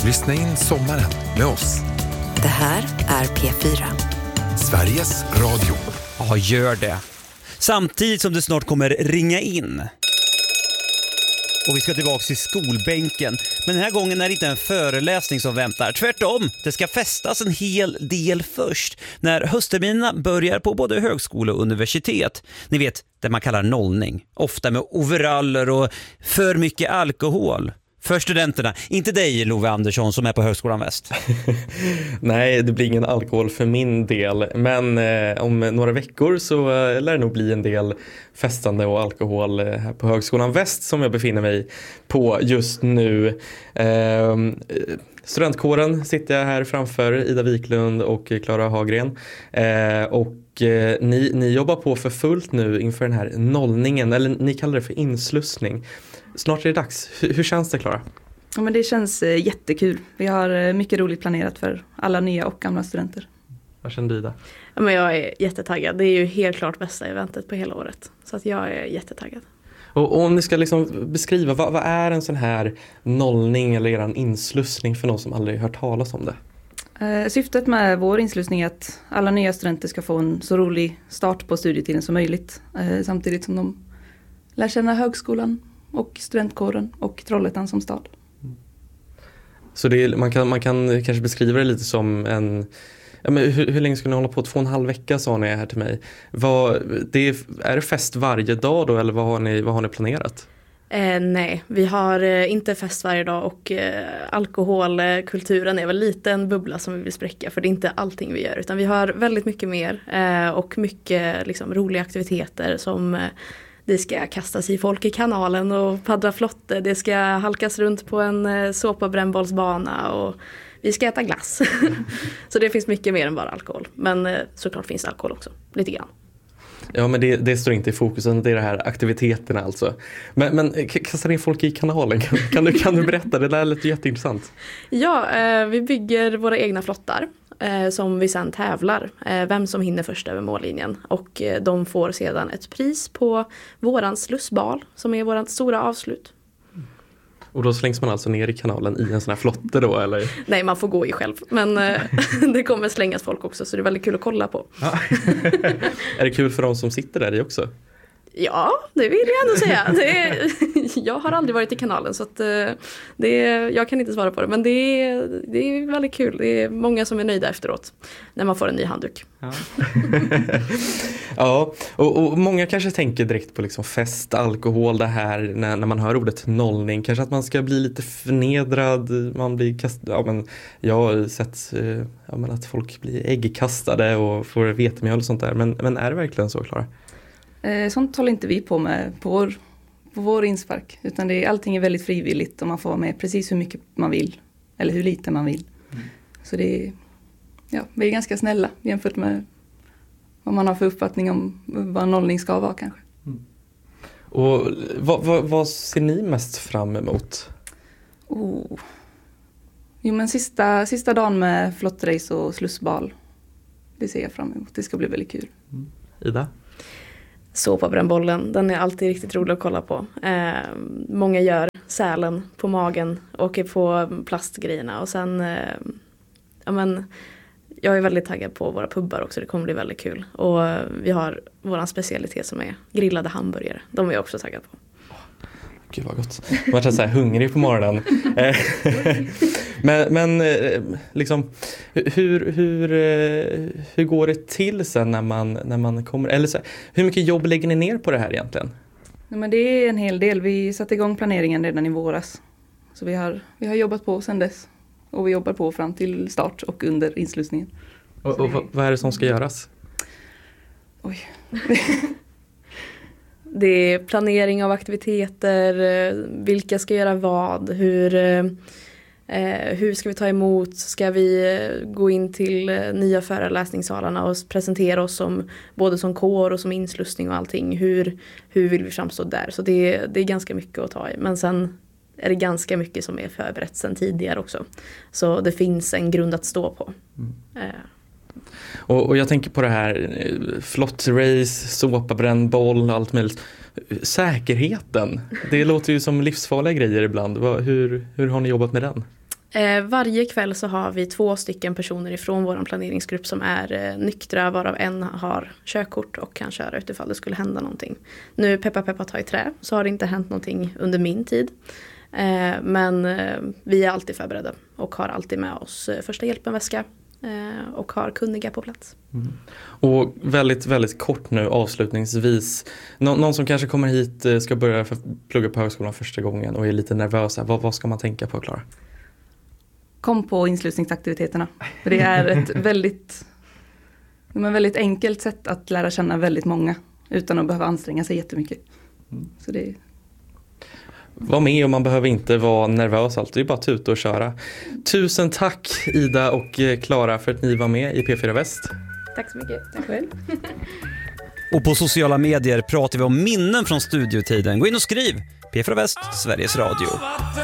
Lyssna in sommaren med oss. Det här är P4. Sveriges Radio. Ja, gör det. Samtidigt som det snart kommer ringa in. Och vi ska tillbaka till skolbänken. Men den här gången är det inte en föreläsning som väntar. Tvärtom, det ska festas en hel del först. När höstterminerna börjar på både högskola och universitet. Ni vet, det man kallar nollning. Ofta med overaller och för mycket alkohol. För studenterna. Inte dig, Love Andersson, som är på Högskolan Väst. Nej, det blir ingen alkohol för min del. Men om några veckor så lär det nog bli en del festande och alkohol här på Högskolan Väst som jag befinner mig på just nu. Studentkåren sitter jag här framför, Ida Wiklund och Klara Hagren. Ni jobbar på för fullt nu inför den här nollningen, eller ni kallar det för inslussning. Snart är det dags. Hur känns det, Klara? Ja, men det känns jättekul. Vi har mycket roligt planerat för alla nya och gamla studenter. Vad känner du, Ida? Ja, men jag är jättetaggad. Det är ju helt klart bästa eventet på hela året. Så att jag är jättetaggad. Och om ni ska liksom beskriva, vad är en sån här nollning eller en inslussning för någon som aldrig hört talas om det? Syftet med vår inslussning är att alla nya studenter ska få en så rolig start på studietiden som möjligt. Samtidigt som de lär känna högskolan och studentkåren och Trollhättan som stad. Så man kan kanske beskriva det lite som en... Ja, men hur länge ska ni hålla på? 2,5 veckor sa ni här till mig. Är det fest varje dag då, eller vad har ni planerat? Nej, vi har inte fest varje dag och alkoholkulturen är väl lite en bubbla som vi vill spräcka, för det är inte allting vi gör, utan vi har väldigt mycket mer och mycket liksom, roliga aktiviteter som det ska kastas i folk i kanalen och paddla flotte, det ska halkas runt på en såpabrännbollsbana och vi ska äta glass. Så det finns mycket mer än bara alkohol, men såklart finns alkohol också, lite grann. Ja, men det står inte i fokusen, det är det här aktiviteterna alltså. Men kastar in folk i kanalen, kan du berätta? Det där låter jätteintressant. Ja, vi bygger våra egna flottar som vi sedan tävlar. Vem som hinner först över mållinjen. Och de får sedan ett pris på våran slussbal som är våran stora avslut. Och då slängs man alltså ner i kanalen i en sån här flotte då, eller? Nej, man får gå i själv. Men det kommer slängas folk också, så det är väldigt kul att kolla på. Ja. Är det kul för de som sitter där i också? Ja, det vill jag ändå säga. Jag har aldrig varit i kanalen, så att jag kan inte svara på det. Men det är väldigt kul. Det är många som är nöjda efteråt när man får en ny handduk. Ja, ja, och många kanske tänker direkt på liksom fest, alkohol, det här när man hör ordet nollning. Kanske att man ska bli lite förnedrad, man blir jag har sett att folk blir äggkastade och får vetemjöl och sånt där. Men är det verkligen så, Klara? Sånt håller inte vi på med på vår inspark, utan allting är väldigt frivilligt och man får vara med precis hur mycket man vill eller hur lite man vill. Så vi är ganska snälla jämfört med vad man har för uppfattning om vad nollning ska vara kanske. Och vad ser ni mest fram emot? Jo, men sista dagen med flottrace och slussbal, det ser jag fram emot. Det ska bli väldigt kul. Ida? Såpabrännbollen, den är alltid riktigt rolig att kolla på. Många gör sälen på magen, åker på plastgrejerna och sen jag är väldigt taggad på våra pubbar också, det kommer bli väldigt kul. Och vi har våran specialitet som är grillade hamburgare, de är jag också taggad på. Gud vad gott. Man känner så här hungrig på morgonen. men liksom hur går det till sen när man kommer, eller så här, hur mycket jobb lägger ni ner på det här egentligen? Ja, men det är en hel del. Vi satte igång planeringen redan i våras. Så vi har jobbat på sedan dess. Och vi jobbar på fram till start och under inslussningen. Och vad är det som ska göras? Oj. Det är planering av aktiviteter, vilka ska göra vad, hur ska vi ta emot, ska vi gå in till nya föreläsningssalarna och presentera oss både som kår och som inslussning och allting, hur vill vi framstå där, så det är ganska mycket att ta i, men sen är det ganska mycket som är förberett sedan tidigare också, så det finns en grund att stå på. Och jag tänker på det här flottrace, såpabrännboll, allt möjligt. Säkerheten, det låter ju som livsfarliga grejer ibland. Hur har ni jobbat med den? Varje kväll så har vi 2 stycken personer ifrån vår planeringsgrupp som är nyktra, varav en har körkort och kan köra utifall det skulle hända någonting. Nu peppa ta i trä, så har det inte hänt någonting under min tid. Men vi är alltid förberedda och har alltid med oss första hjälpen-väska och har kunniga på plats. Mm. Och väldigt, väldigt kort nu avslutningsvis. Någon som kanske kommer hit, ska börja plugga på högskolan första gången och är lite nervösa. Vad ska man tänka på, Klara? Kom på inslussningsaktiviteterna. För det är ett väldigt enkelt sätt att lära känna väldigt många utan att behöva anstränga sig jättemycket. Så det... Var med och man behöver inte vara nervös allt. Det är bara att tuta och köra. Tusen tack Ida och Klara för att ni var med i P4 Väst. Tack så mycket. Tack själv. Och på sociala medier pratar vi om minnen från studiotiden. Gå in och skriv P4 Väst, Sveriges Radio.